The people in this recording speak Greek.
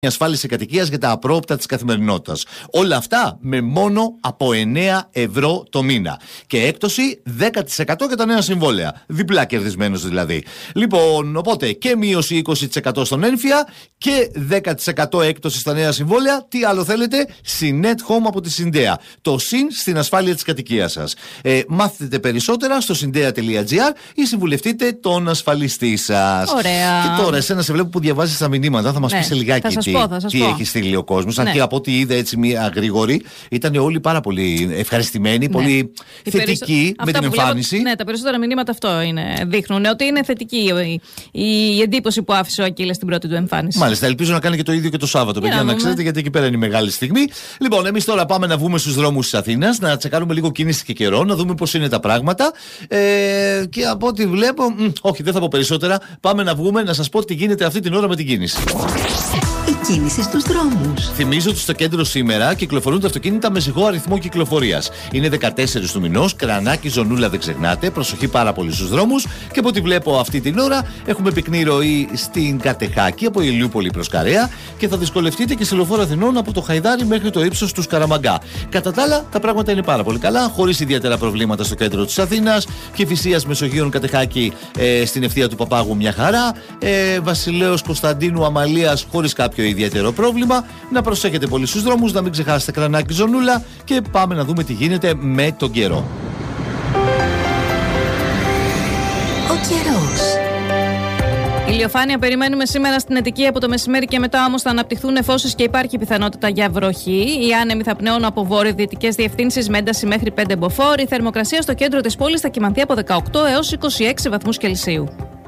ασφάλιση κατοικίας για τα απρόοπτα της καθημερινότητας. Όλα αυτά με μόνο από 9 ευρώ το μήνα. Και έκπτωση 10% για τα νέα συμβόλαια. Διπλά κερδισμένος δηλαδή. Λοιπόν, οπότε και μείωση 20% στον έμφυα και 10% έκπτωση στα νέα συμβόλαια. Τι άλλο θέλετε? Synet Home από τη Syndea. Το συν στην ασφάλεια της κατοικίας σας. Μάθετε περισσότερα στο syndea.gr ή συμβουλευτείτε τον ασφαλιστή σας. Ωραία. Και τώρα, εσένα σε βλέπω που διαβάζεις τα μηνύματα, θα μας πεις σε λιγάκι τι έχει στείλει ο κόσμος. Αν και από ό,τι είδα έτσι μία γρήγορη, ήταν όλοι πάρα πολύ ευχαριστημένοι, πολύ θετικοί με την εμφάνιση. Ναι, τα περισσότερα μηνύματα αυτό δείχνουν ότι είναι θετική η εντύπωση που άφησε ο Ακύλας στην πρώτη του εμφάνιση. Μάλιστα, ελπίζω να κάνει και το ίδιο και το Σάββατο, παιδιά, να ξέρετε, γιατί εκεί πέρα είναι η μεγάλη στιγμή. Λοιπόν, εμείς τώρα πάμε να βγούμε στους δρόμους της Αθήνας, να τσεκάρουμε λίγο κίνηση και καιρό, να δούμε πώς είναι τα πράγματα. Και από ό,τι βλέπω, όχι, δεν θα πω περισσότερα. Πάμε να βγούμε να σας πω τι γίνεται αυτή την ώρα με την κίνηση. Η κίνηση στους δρόμους. Θυμίζω ότι στο κέντρο σήμερα κυκλοφορούν τα αυτοκίνητα με ζυγό αριθμό κυκλοφορίας. Είναι 14 του μηνός, Κρανάκι, Ζωνούλα, δεν ξεχνάτε. Προσοχή πάρα πολύ στους δρόμους. Και από ό,τι βλέπω αυτή την ώρα, έχουμε πυκνή ροή στην Κατεχάκη από Ηλιούπολη προς Καρέα και θα δυσκολευτείτε και σε Λεωφόρο Αθηνών από το Χαϊδάρι μέχρι το ύψος του Σκαραμαγκά. Κατά τα άλλα, τα πράγματα είναι πάρα πολύ καλά, χωρίς ιδιαίτερα προβλήματα στο κέντρο της Αθήνας. Κηφισίας Μεσογείων Κατεχάκη στην ευθεία του Παπάγου μια χαρά. Βασιλέως Κωνσταντίνου Αμαλίας χωρίς κάποιο ιδιαίτερο πρόβλημα. Να προσέχετε πολύ στους δρόμους, να μην ξεχάσετε Κρανάκι, Ζωνούλα και πάμε να δούμε τι γίνεται με τον καιρό. Ο καιρός. Ηλιοφάνεια περιμένουμε σήμερα στην Αττική από το μεσημέρι και μετά, όμως θα αναπτυχθούν νεφώσεις και υπάρχει πιθανότητα για βροχή. Οι άνεμοι θα πνέουν από βορειοδυτικές διευθύνσεις με ένταση μέχρι 5 μποφόρ. Η θερμοκρασία στο κέντρο της πόλης θα κυμανθεί από 18 έως 26 βαθμούς Κελσίου.